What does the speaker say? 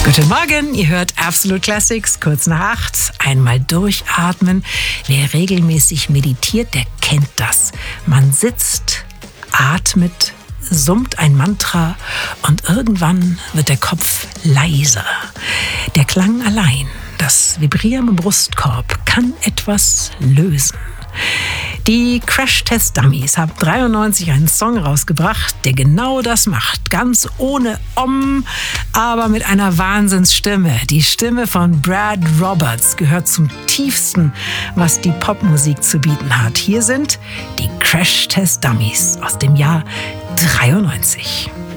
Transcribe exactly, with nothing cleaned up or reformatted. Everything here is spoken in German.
Guten Morgen, ihr hört Absolute Classics, kurz nach acht. Einmal durchatmen. Wer regelmäßig meditiert, der kennt das. Man sitzt, atmet, summt ein Mantra und irgendwann wird der Kopf leiser. Der Klang allein, das Vibrieren im Brustkorb, kann etwas lösen. Die Crash Test Dummies haben dreiundneunzig einen Song rausgebracht, der genau das macht. Ganz ohne Om, aber mit einer Wahnsinnsstimme. Die Stimme von Brad Roberts gehört zum tiefsten, was die Popmusik zu bieten hat. Hier sind die Crash Test Dummies aus dem Jahr dreiundneunzig.